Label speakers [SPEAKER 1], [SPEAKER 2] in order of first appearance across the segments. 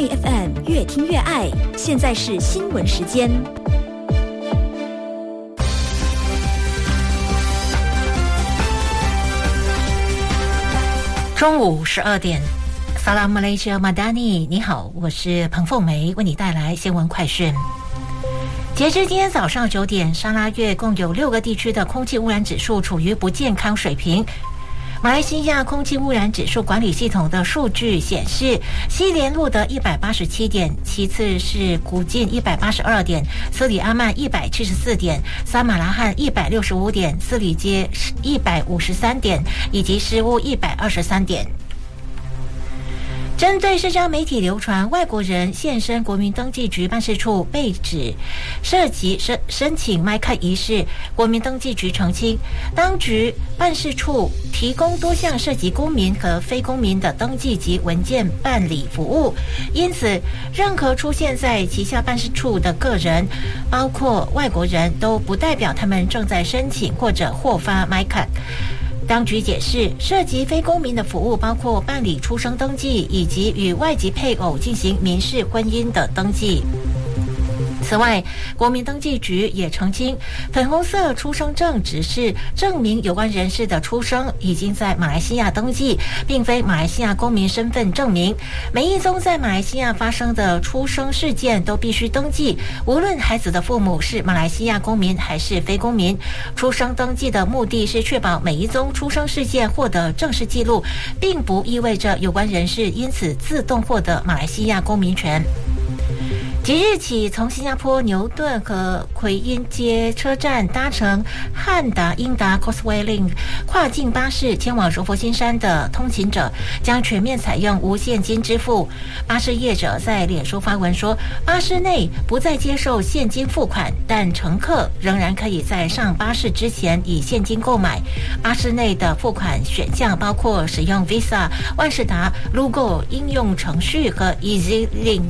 [SPEAKER 1] 爱 FM 越听越爱，现在是新闻时间。
[SPEAKER 2] 中午12点，萨拉马来西亚马达尼，你好，我是彭凤梅，为你带来新闻快讯。截至今天早上9点，沙拉越共有6个地区的空气污染指数处于不健康水平。马来西亚空气污染指数管理系统的数据显示，西莲路的187点，其次是古晋182点，斯里阿曼174点，撒马拉罕165点，斯里街153点，以及诗屋123点。针对社交媒体流传外国人现身国民登记局办事处被指涉及申请麦卡仪式，国民登记局澄清，当局办事处提供多项涉及公民和非公民的登记及文件办理服务，因此任何出现在旗下办事处的个人，包括外国人，都不代表他们正在申请或者获发麦卡。当局解释，涉及非公民的服务包括办理出生登记以及与外籍配偶进行民事婚姻的登记。此外，国民登记局也澄清，粉红色出生证只是证明有关人士的出生已经在马来西亚登记，并非马来西亚公民身份证明。每一宗在马来西亚发生的出生事件都必须登记，无论孩子的父母是马来西亚公民还是非公民。出生登记的目的是确保每一宗出生事件获得正式记录，并不意味着有关人士因此自动获得马来西亚公民权。即日起，从新加坡牛顿和奎因街车站搭乘汉达英达 Causeway Link 跨境巴士前往柔佛新山的通勤者将全面采用无现金支付。巴士业者在脸书发文说，巴士内不再接受现金付款，但乘客仍然可以在上巴士之前以现金购买。巴士内的付款选项包括使用 Visa、万事达、Lugo 应用程序和 EasyLink。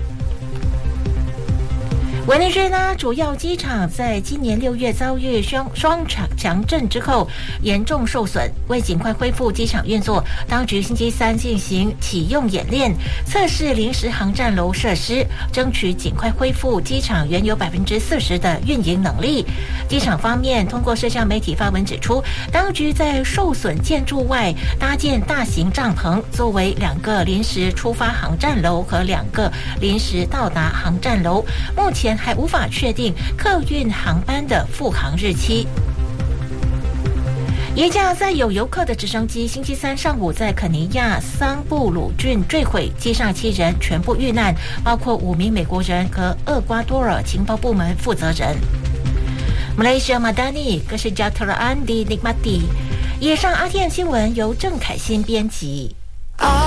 [SPEAKER 2] 委内瑞拉主要机场在今年6月遭遇双强震之后严重受损，为尽快恢复机场运作，当局星期三进行启用演练，测试临时航站楼设施，争取尽快恢复机场原有40%的运营能力。机场方面通过社交媒体发文指出，当局在受损建筑外搭建大型帐篷，作为2个临时出发航站楼和2个临时到达航站楼，目前还无法确定客运航班的复航日期。一架载有游客的直升机星期三上午在肯尼亚桑布鲁郡坠毁，机上7人全部遇难，包括5名美国人和厄瓜多尔情报部门负责人。Malaysia Madani Kesejahteraan di Nikmati。以上 RTM 新闻由郑凯欣编辑。